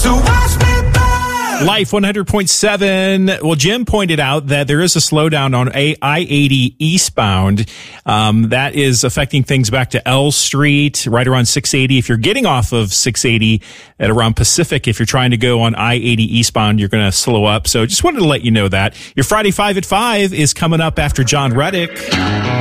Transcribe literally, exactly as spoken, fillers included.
So watch me burn. Life one hundred point seven. Well, Jim pointed out that there is a slowdown on I eighty eastbound. Um, that is affecting things back to L Street, right around six eighty. If you're getting off of six eighty at around Pacific, if you're trying to go on I eighty eastbound, you're going to slow up. So just wanted to let you know that. Your Friday five at five is coming up after John Reddick.